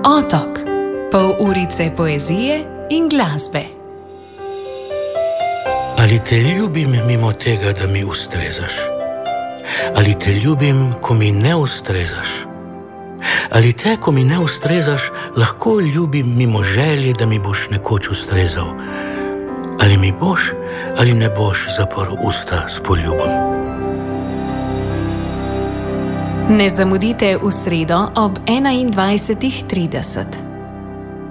Otok. Pol urice poezije in glasbe. Ali te ljubim mimo tega, da mi ustrezaš? Ali te ljubim, ko mi ne ustrezaš? Ali te, ko mi ne ustrezaš, lahko ljubim mimo želje, da mi boš nekoč ustrezal? Ali mi boš ali ne boš zaprl usta s poljubom? Ne zamudite v sredo ob 21:30.